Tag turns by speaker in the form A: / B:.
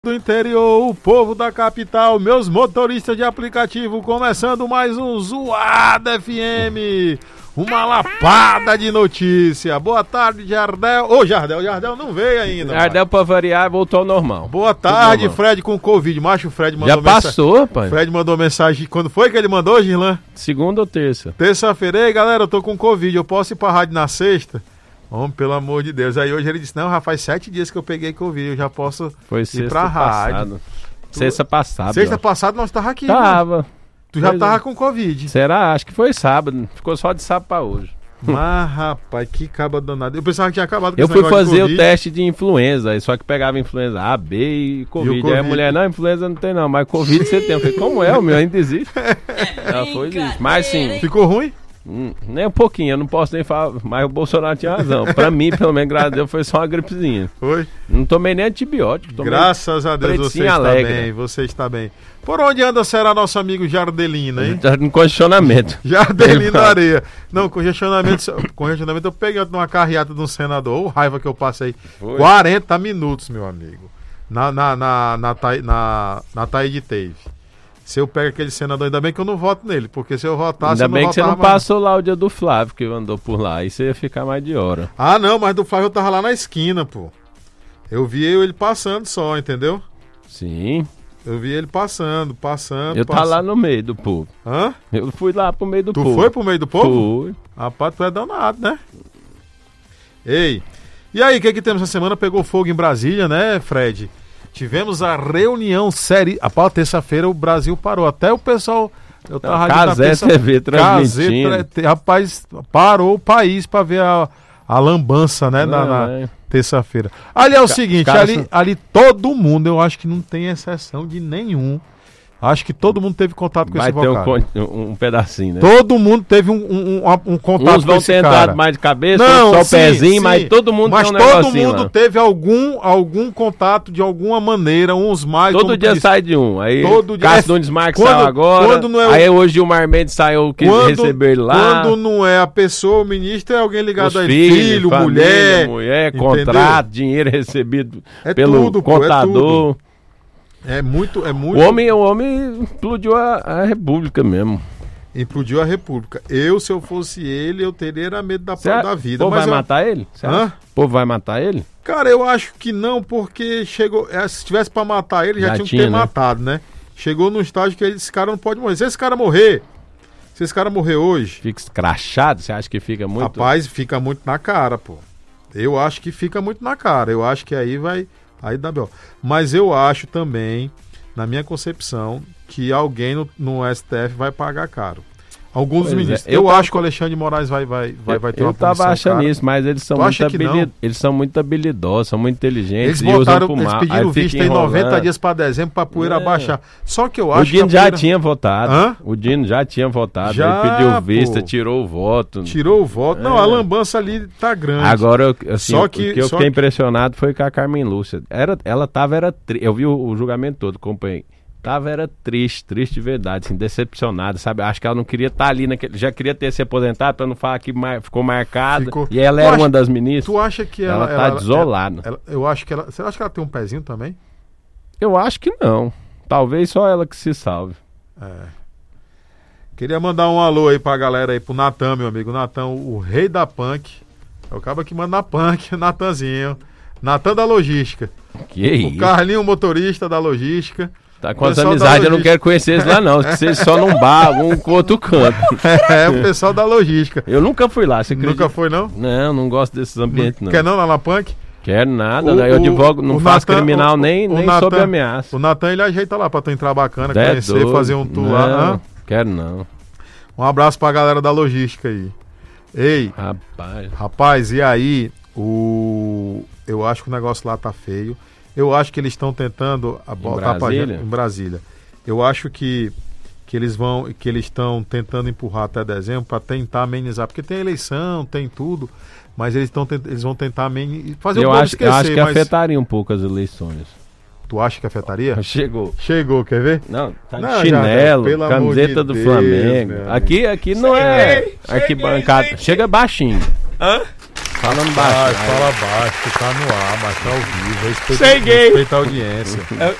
A: Do interior, o povo da capital, meus motoristas de aplicativo, começando mais um Zoada FM, uma lapada de notícia. Boa tarde, Jardel. Ô, Jardel não veio ainda.
B: Jardel, pra variar, voltou ao normal.
A: Boa tarde, Fred com Covid. Macho, o Fred mandou
B: já passou, pai.
A: Fred mandou mensagem. Quando foi que ele mandou, Girlan?
B: Segunda ou terça?
A: Terça-feira. Ei, galera, eu tô com Covid, eu posso ir pra rádio na sexta? Homem, pelo amor de Deus. Aí hoje ele disse, não, já faz 7 dias que eu peguei Covid, eu já posso ir pra rádio.
B: Sexta passada.
A: Sexta passada nós tava aqui.
B: Tava.
A: Mano. Tu já tava com Covid.
B: Será? Acho que foi sábado. Ficou só de sábado pra hoje.
A: Mas, rapaz, que caba danado. Eu pensava que tinha acabado com
B: eu
A: esse
B: fui
A: negócio
B: fazer o teste de influenza, só que pegava influenza A, B e Covid. Aí a mulher, não, influenza não tem não, mas Covid você tem. Eu falei, como é? O meu ainda existe. Ela foi isso. Mas sim.
A: Ficou ruim?
B: Nem um pouquinho, eu não posso nem falar, mas o Bolsonaro tinha razão. Pra mim, pelo menos, graças a Deus, foi só uma gripezinha.
A: Foi?
B: Não tomei nem antibiótico.
A: Graças a Deus você está bem, você está bem. Por onde anda será nosso amigo Jardelino, hein?
B: Tá no congestionamento.
A: Jardelino da areia. Não, congestionamento eu peguei numa carreata de um senador. Ô, raiva que eu passei. Foi. 40 minutos, meu amigo. Na Taíde teve. Se eu pego aquele senador, ainda bem que eu não voto nele, porque se eu votasse...
B: Ainda bem que você não passou lá o dia do Flávio, que andou por lá, aí você ia ficar mais de hora.
A: Ah, não, mas do Flávio eu tava lá na esquina, pô. Eu vi ele passando só, entendeu?
B: Sim.
A: Eu vi ele passando.
B: Eu tava lá no meio do povo.
A: Hã?
B: Eu fui lá pro meio do povo.
A: Tu foi pro meio do povo?
B: Fui.
A: Rapaz, tu é danado, né? Ei, e aí, o que temos essa semana? Pegou fogo em Brasília, né, Fred? Tivemos a reunião séria. A terça-feira o Brasil parou. Até o pessoal. Eu tava
B: Cazé TV transmitindo.
A: Rapaz, parou o país pra ver a lambança, né? Na terça-feira. Ali é o seguinte: ali todo mundo, eu acho que não tem exceção de nenhum. Acho que todo mundo teve contato com esse cara.
B: Vai ter um pedacinho, né?
A: Todo mundo teve um contato
B: uns com esse cara. Uns vão ter mais de cabeça, não, só o pezinho, mas todo mundo tem um negocinho. Mas todo mundo
A: teve algum contato de alguma maneira, uns mais...
B: Todo dia sai de um. Aí
A: todo
B: Cássio Nunes Marques saiu agora.
A: Quando não é
B: aí hoje o Gilmar Mendes saiu que receber ele lá.
A: Quando não é a pessoa, o ministro, é alguém ligado a
B: ele.
A: Filho, família, mulher,
B: contrato, dinheiro recebido pelo contador.
A: É muito.
B: O homem explodiu a República mesmo.
A: Implodiu a República. Se eu fosse ele, eu teria medo da vida.
B: O povo vai matar ele? O povo vai matar ele?
A: Cara, eu acho que não, porque chegou. Se tivesse pra matar ele, já tinha que ter matado, né? Chegou num estágio que esse cara não pode morrer. Se esse cara morrer hoje.
B: Fica escrachado? Você acha que fica muito?
A: Rapaz, fica muito na cara, pô. Eu acho que fica muito na cara. Eu acho que aí vai. Aí dá B.O. Mas eu acho também, na minha concepção, que alguém no STF vai pagar caro. Alguns dos ministros. Eu acho que o Alexandre de Moraes vai ter uma posição.
B: Eu tava achando isso, mas eles são muito habilidosos, são muito inteligentes.
A: Eles pediram vista em 90 dias para dezembro para poeira abaixar. Só que eu acho
B: que o Dino já tinha votado. O Dino já tinha votado. Ele pediu vista, tirou o voto.
A: Tirou o voto. Não, a lambança ali tá grande.
B: Agora, assim, o que eu fiquei impressionado foi com a Carmen Lúcia. Eu vi o julgamento todo, acompanhei. Era triste de verdade, assim, decepcionada, sabe? Acho que ela não queria estar ali já queria ter se aposentado, pra não falar que ficou marcada. E ela era uma das ministras.
A: Tu acha que ela
B: tá desolada?
A: Eu acho que você acha que ela tem um pezinho também?
B: Eu acho que não. Talvez só ela que se salve.
A: Queria mandar um alô aí pra galera aí, pro Natan, meu amigo. Natan, o rei da punk. É o cara que manda na punk, Natanzinho. Natan da logística. O Carlinho, motorista da logística.
B: Tá com as amizades, eu não quero conhecer eles lá não, vocês só num bar, um com outro canto.
A: O pessoal da logística.
B: Eu nunca fui lá, você acredita?
A: Nunca foi, não?
B: Não gosto desses ambientes, não.
A: Quer não lá na punk?
B: Quero nada, eu advogo, não faço criminal nem sob ameaça.
A: O Natan, ele ajeita lá pra tu entrar bacana, conhecer, fazer um tour lá.
B: Quero não.
A: Um abraço pra galera da logística aí. Ei, rapaz, e aí, eu acho que o negócio lá tá feio. Eu acho que eles estão tentando botar em Brasília. Eu acho que eles estão tentando empurrar até dezembro para tentar amenizar, porque tem eleição, tem tudo, mas eles vão tentar fazer o povo esquecer.
B: Eu acho que afetaria um pouco as eleições.
A: Tu acha que afetaria?
B: Chegou,
A: quer ver?
B: Não, tá de chinelo, camiseta do Flamengo. Aqui não é arquibancada. Chega baixinho. falando baixo.
A: Fala baixo, tu tá no ar, mas tá ao vivo. Respeita a audiência.